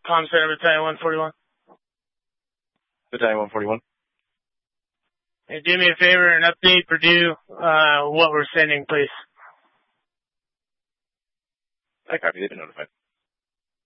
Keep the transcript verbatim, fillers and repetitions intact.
Comm Center, Battalion one forty-one. Battalion one forty-one. Hey, do me a favor and update Purdue, uh, what we're sending, please. I copy. They've been notified.